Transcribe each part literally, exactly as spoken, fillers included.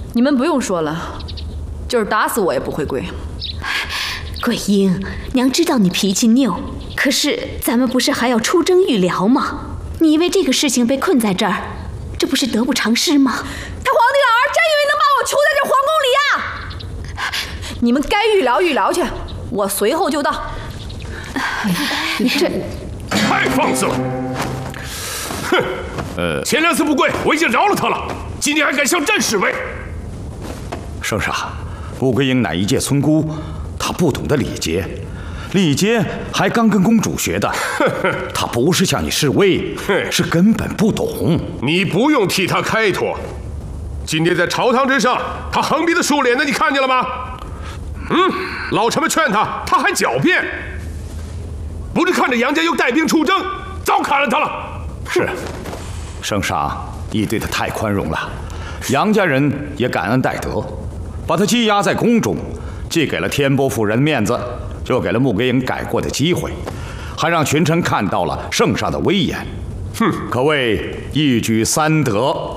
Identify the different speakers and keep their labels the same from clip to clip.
Speaker 1: 你们不用说了，就是打死我也不会跪。
Speaker 2: 桂英，娘知道你脾气拗，可是咱们不是还要出征预辽吗？你因为这个事情被困在这儿，这不是得不偿失吗？他皇
Speaker 1: 帝老儿真以为能把我囚在这皇宫里呀？你们该预辽预辽去，我随后就到。
Speaker 2: 你这
Speaker 3: 太放肆了！哼，呃，前两次不跪，我已经饶了他了，今天还敢向朕示威？
Speaker 4: 圣上，穆桂英乃一介村姑，她不懂得礼节，礼节还刚跟公主学的。她不是向你示威，是根本不懂。
Speaker 3: 你不用替她开脱。今天在朝堂之上，她横鼻子竖脸的，你看见了吗？嗯，老臣们劝她，她还狡辩。不是看着杨家又带兵出征，早砍了她了。
Speaker 4: 是，圣上，你对她太宽容了。杨家人也感恩戴德，把她羁押在宫中，既给了天波夫人面子，就给了穆桂英改过的机会，还让群臣看到了圣上的威严。哼，可谓一举三得。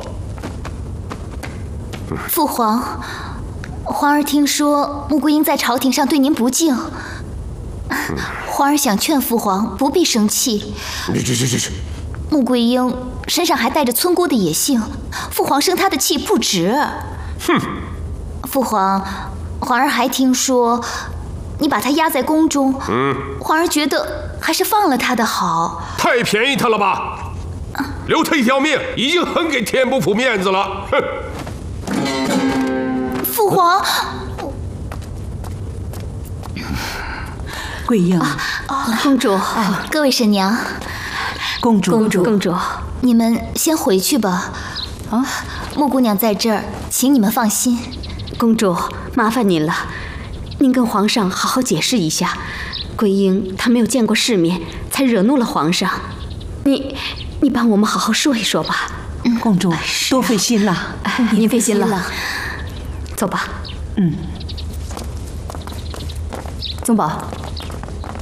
Speaker 2: 父皇，皇儿听说穆桂英在朝廷上对您不敬。皇儿想劝父皇不必生气。
Speaker 3: 这这这这，
Speaker 2: 穆桂英身上还带着村姑的野性，父皇生她的气不值。
Speaker 3: 哼！
Speaker 2: 父皇，皇儿还听说你把她压在宫中，嗯，皇儿觉得还是放了她的好。
Speaker 3: 太便宜她了吧？留她一条命，已经很给天波府面子了。哼！
Speaker 2: 父皇。
Speaker 5: 桂英，
Speaker 2: 啊啊、公主，啊、各位婶娘，
Speaker 5: 公主，
Speaker 2: 公主，公主，你们先回去吧。啊，穆姑娘在这儿，请你们放心。公主，麻烦您了，您跟皇上好好解释一下，桂英她没有见过世面，才惹怒了皇上。你，你帮我们好好说一说吧。
Speaker 5: 嗯，公主，多费心了，
Speaker 2: 您费心了。走吧。
Speaker 5: 嗯，
Speaker 1: 宗宝。